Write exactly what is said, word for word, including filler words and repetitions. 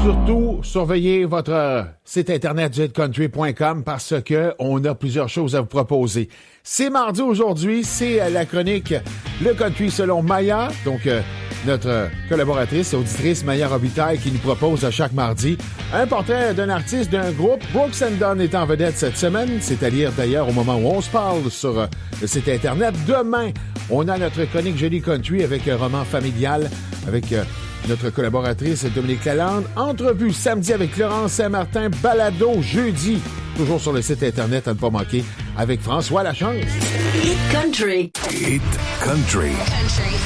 Surtout, surveillez votre site internet jet country point com parce que on a plusieurs choses à vous proposer. C'est mardi aujourd'hui, c'est la chronique Le Country selon Maya, donc euh, notre collaboratrice et auditrice Maya Robitaille qui nous propose à chaque mardi un portrait d'un artiste d'un groupe. Brooks and Dunn est en vedette cette semaine, c'est à lire d'ailleurs au moment où on se parle sur euh, le site internet. Demain, on a notre chronique Jolie Country avec un roman familial avec euh, notre collaboratrice Dominique Lalande. Entrevue samedi avec Laurence Saint-Martin. Balado jeudi, toujours sur le site internet à ne pas manquer, avec François Lachance. Hit Country. Hit Country. Country.